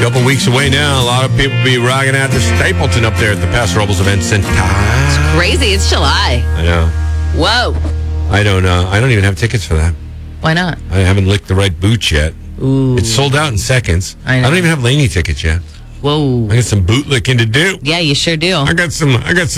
couple weeks away now. A lot of people be rocking out to Stapleton up there at the Paso Robles Event Center. It's crazy. It's July. I know. Whoa. I don't even have tickets for that. Why not? I haven't licked the right boots yet. Ooh. It's sold out in seconds. I know. I don't even have Laney tickets yet. Whoa. I got some boot licking to do. Yeah, you sure do. I got some.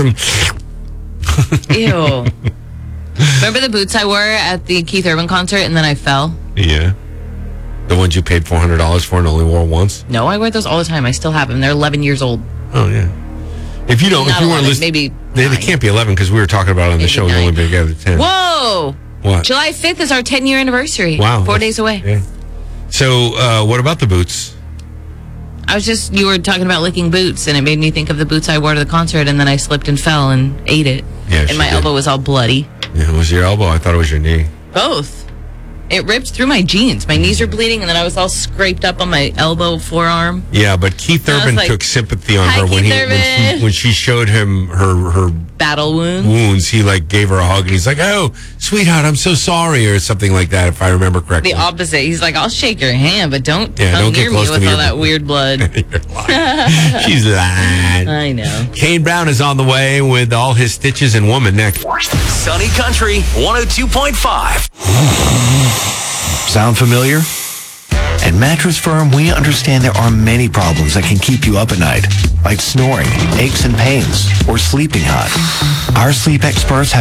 Ew. Remember the boots I wore at the Keith Urban concert and then I fell? Yeah. The ones you paid $400 for and only wore once? No, I wear those all the time. I still have them. They're 11 years old. Oh, yeah. If you weren't listening, maybe they can't be 11 because we were talking about it on the show. We've only been together 10. Whoa! What? July 5th is our 10-year anniversary. Wow. 4 days away. Yeah. So, what about the boots? You were talking about licking boots, and it made me think of the boots I wore to the concert, and then I slipped and fell and ate it. Yeah, and my elbow was all bloody. Yeah, it was your elbow? I thought it was your knee. Both. It ripped through my jeans. My knees were bleeding, and then I was all scraped up on my elbow, forearm. Yeah, but Keith Urban took sympathy on her when she showed him her battle wounds. He gave her a hug, and he's like, "Oh, sweetheart, I'm so sorry," or something like that, if I remember correctly. The opposite. He's like, "I'll shake your hand, but don't don't near get close me with to all that weird blood." You're lying. She's lying. I know. Kane Brown is on the way with all his stitches and Woman next. Sunny Country 102.5. Sound familiar? At Mattress Firm, we understand there are many problems that can keep you up at night, like snoring, aches and pains, or sleeping hot. Our sleep experts have